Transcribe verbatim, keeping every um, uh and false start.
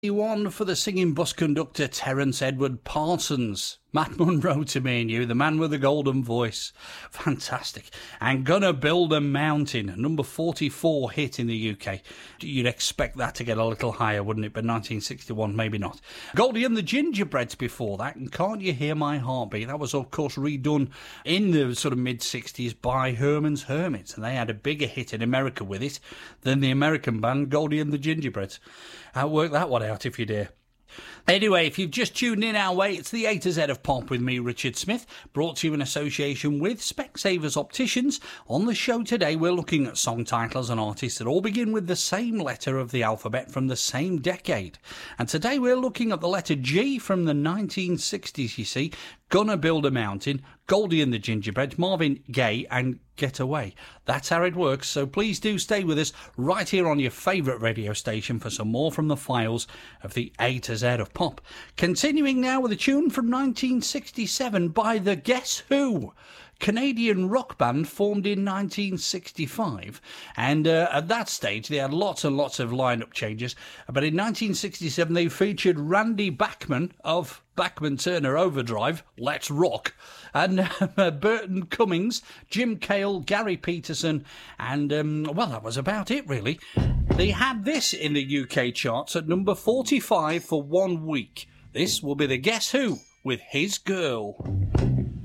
One for the singing bus conductor Terence Edward Parsons. Matt Munro to me and you, the man with the golden voice. Fantastic. And Gonna Build a Mountain, number forty-four hit in the U K. You'd expect that to get a little higher, wouldn't it? But nineteen sixty-one, maybe not. Goldie and the Gingerbreads before that, and Can't You Hear My Heartbeat? That was, of course, redone in the sort of mid-sixties by Herman's Hermits, and they had a bigger hit in America with it than the American band Goldie and the Gingerbreads. I'll work that one out if you dare. Anyway, if you've just tuned in our way, it's the A to Z of Pop with me, Richard Smith, brought to you in association with Specsavers Opticians. On the show today, we're looking at song titles and artists that all begin with the same letter of the alphabet from the same decade. And today we're looking at the letter G from the nineteen sixties, you see. Gonna Build a Mountain, Goldie and the Gingerbreads, Marvin Gaye and Get Away. That's how it works, so please do stay with us right here on your favourite radio station for some more from the files of the A to Z of Pop. Continuing now with a tune from nineteen sixty-seven by the Guess Who, Canadian rock band formed in nineteen sixty-five, and uh, at that stage they had lots and lots of lineup changes, but in nineteen sixty-seven they featured Randy Bachman of Bachman Turner Overdrive, Let's Rock, and uh, Burton Cummings, Jim Cale, Gary Peterson, and um, well, that was about it really. They had this in the U K charts at number forty-five for one week. This will be the Guess Who with His Girl.